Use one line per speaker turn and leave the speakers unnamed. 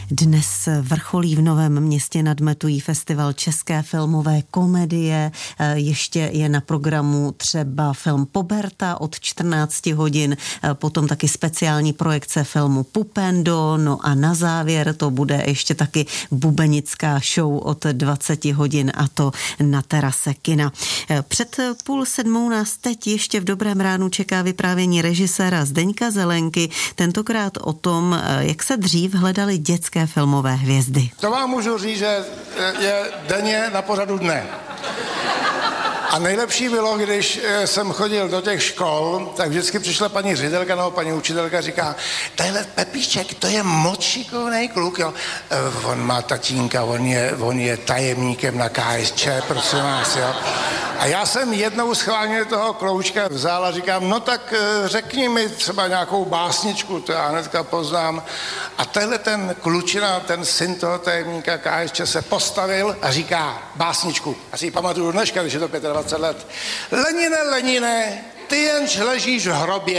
Dnes vrcholí v Novém Městě nad Metují festival české filmové komedie. Ještě je na programu třeba film Poberta od 14 hodin, potom taky speciální projekce filmu Pupendo, no a na závěr to bude ještě taky bubenická show od 20 hodin a to na terase kina. Před 6:30 nás teď ještě v Dobrém ránu čeká vyprávění režiséra Zdeňka Zelenky, tentokrát o tom, jak se dřív hledaly dětské filmové hvězdy.
To vám můžu říct, že je denně na pořadu dne. A nejlepší bylo, když jsem chodil do těch škol, tak vždycky přišla paní ředitelka nebo paní učitelka, říká, tadyhle Pepíček, to je moc šikovnej kluk, jo. On má tatínka, on je tajemníkem na KSČ, prosím vás, jo. A já jsem jednou schválně toho kloučka vzal a říkám, no tak řekni mi třeba nějakou básničku, to já hnedka poznám. A tenhle ten klučina, ten syn toho tajemníka KSČ se postavil a říká básničku. A si ji pamatuju dneška, když je to 25 let. Lenine, Lenine, ty jenž ležíš v hrobě,